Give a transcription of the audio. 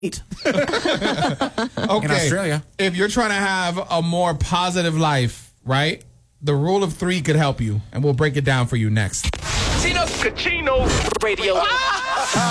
Okay. In Australia. If you're trying to have a more positive life, right? The rule of 3 could help you, and we'll break it down for you next. Tino Cucino Radio.